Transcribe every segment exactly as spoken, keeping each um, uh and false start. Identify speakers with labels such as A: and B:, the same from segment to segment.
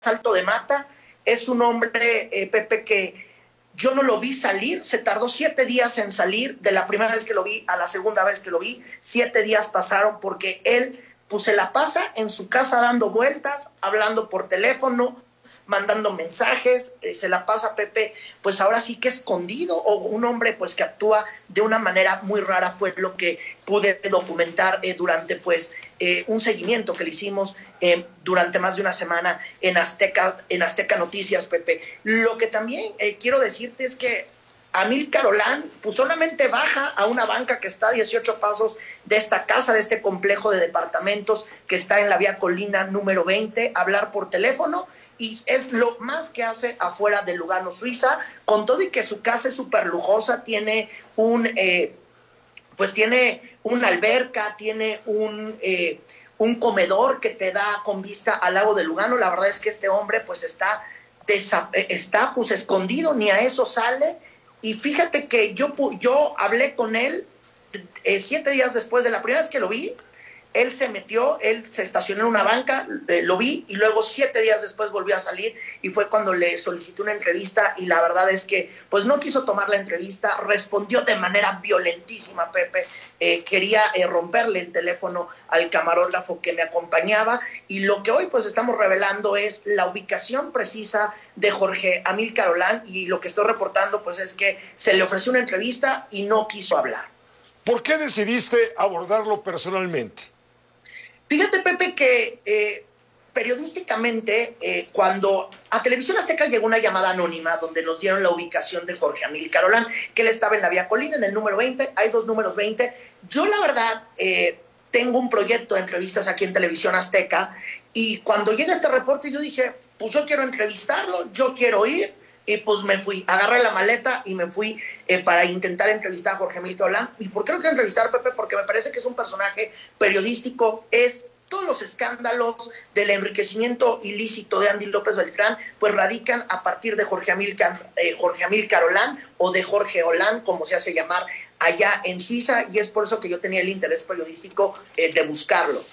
A: Salto de Mata. Es un hombre, eh, Pepe, que yo no lo vi salir, se tardó siete días en salir, de la primera vez que lo vi a la segunda vez que lo vi, siete días pasaron porque él pues se la pasa en su casa dando vueltas, hablando por teléfono, mandando mensajes, eh, se la pasa, Pepe, pues ahora sí que escondido, o un hombre pues que actúa de una manera muy rara, fue lo que pude documentar eh, durante pues eh, un seguimiento que le hicimos eh, durante más de una semana en Azteca, en Azteca Noticias, Pepe. Lo que también eh, quiero decirte es que Amílcar Olán pues solamente baja a una banca que está a dieciocho pasos de esta casa, de este complejo de departamentos que está en la vía Colina número veinte, a hablar por teléfono, y es lo más que hace afuera de Lugano, Suiza, con todo y que su casa es súper lujosa, tiene un, eh, pues tiene una alberca, tiene un, eh, un comedor que te da con vista al lago de Lugano. La verdad es que este hombre pues está, desa- está pues escondido, ni a eso sale. Y fíjate que yo, yo hablé con él eh, siete días después de la primera vez que lo vi. Él se metió, él se estacionó en una banca, eh, lo vi, y luego siete días después volvió a salir, y fue cuando le solicité una entrevista, y la verdad es que pues no quiso tomar la entrevista, respondió de manera violentísima, Pepe, eh, quería eh, romperle el teléfono al camarógrafo que me acompañaba, y lo que hoy pues estamos revelando es la ubicación precisa de Jorge Amílcar Olán, y lo que estoy reportando pues es que se le ofreció una entrevista y no quiso hablar.
B: ¿Por qué decidiste abordarlo personalmente?
A: Fíjate, Pepe, que eh, periodísticamente, eh, cuando a Televisión Azteca llegó una llamada anónima donde nos dieron la ubicación de Jorge Amílcar Olán, que él estaba en la vía Colina, en el número veinte, hay dos números veinte. Yo, la verdad, eh, tengo un proyecto de entrevistas aquí en Televisión Azteca, y cuando llega este reporte yo dije, pues yo quiero entrevistarlo, yo quiero ir, y pues me fui, agarré la maleta y me fui eh, para intentar entrevistar a Jorge Amílcar Olán. ¿Y por qué lo quiero entrevistar, Pepe? Porque me parece que es un personaje periodístico, es todos los escándalos del enriquecimiento ilícito de Andy López Beltrán, pues radican a partir de Jorge Amílcar, eh, Jorge Amílcar Olán, o de Jorge Olán, como se hace llamar allá en Suiza, y es por eso que yo tenía el interés periodístico eh, de buscarlo.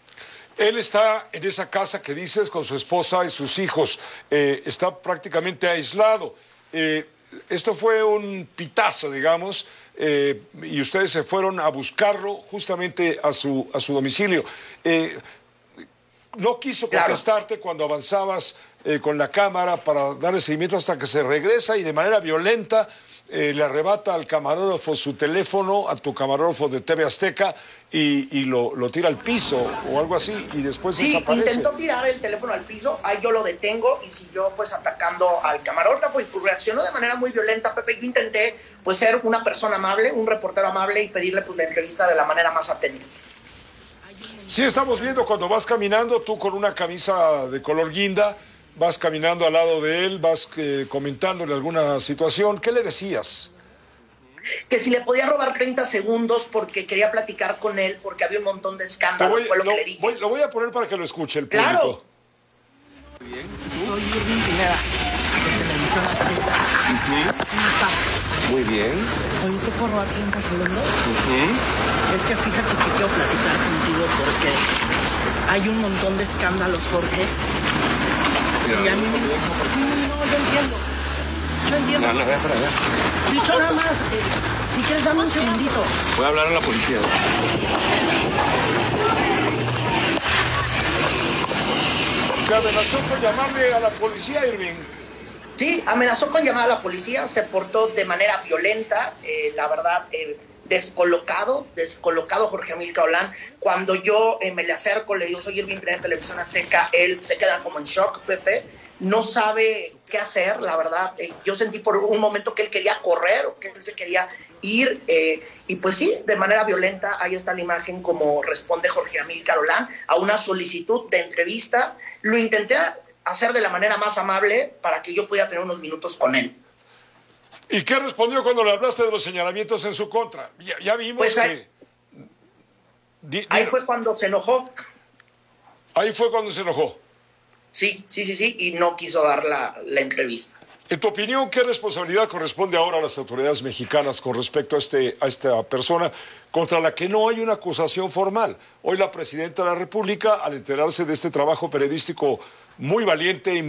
B: Él está en esa casa que dices con su esposa y sus hijos, eh, está prácticamente aislado. Eh, esto fue un pitazo, digamos, eh, y ustedes se fueron a buscarlo justamente a su, a su domicilio. Eh, no quiso contestarte claro. Cuando avanzabas eh, con la cámara para darle seguimiento hasta que se regresa y de manera violenta eh, le arrebata al camarógrafo su teléfono, a tu camarógrafo de T V Azteca, y, y lo, lo tira al piso o algo así, y después
A: sí,
B: desaparece.
A: Intentó tirar el teléfono al piso, ahí yo lo detengo y siguió pues atacando al camarógrafo, y pues reaccionó de manera muy violenta, Pepe. Yo intenté pues ser una persona amable, un reportero amable, y pedirle pues la entrevista de la manera más atenta.
B: Sí, estamos viendo cuando vas caminando, tú con una camisa de color guinda, vas caminando al lado de él, vas eh, comentándole alguna situación. ¿Qué le decías?
A: Que si le podía robar treinta segundos porque quería platicar con él, porque había un montón de escándalos,
B: voy,
A: fue lo,
B: lo,
A: que le dije.
B: Voy, lo voy a poner para que lo escuche el público.
A: Claro.
C: Muy bien. Soy Irving Pineda, de Televisión Azteca. Uh-huh. Muy bien. Oye, ¿te puedo robar treinta segundos? Uh-huh. Es que fíjate que quiero platicar contigo porque hay un montón de escándalos, Jorge. Mira, y a mí me... Sí, no, yo entiendo. Yo entiendo. No, no, voy a para allá. Dicho nada más, eh, si quieres dame un segundito.
D: Voy a hablar a la policía.
B: ¿Te amenazó con llamarle a la policía, Irving?
A: Sí, amenazó con llamar a la policía, se portó de manera violenta, eh, la verdad, eh, descolocado, descolocado Jorge Amílcar Olán. Cuando yo eh, me le acerco, le digo, soy Irving Pineda de Televisión Azteca, él se queda como en shock, Pepe, no sabe qué hacer, la verdad. Eh, yo sentí por un momento que él quería correr, o que él se quería ir, eh, y pues sí, de manera violenta, ahí está la imagen como responde Jorge Amílcar Olán a una solicitud de entrevista. Lo intenté hacer de la manera más amable para que yo pudiera tener unos minutos con él.
B: ¿Y qué respondió cuando le hablaste de los señalamientos en su contra? Ya, ya vimos
A: pues ahí,
B: que... Di, di...
A: Ahí fue cuando se enojó.
B: Ahí fue cuando se enojó.
A: Sí, sí, sí, sí, y no quiso dar la, la entrevista.
B: En tu opinión, ¿qué responsabilidad corresponde ahora a las autoridades mexicanas con respecto a, este, a esta persona contra la que no hay una acusación formal? Hoy la presidenta de la República, al enterarse de este trabajo periodístico muy valiente y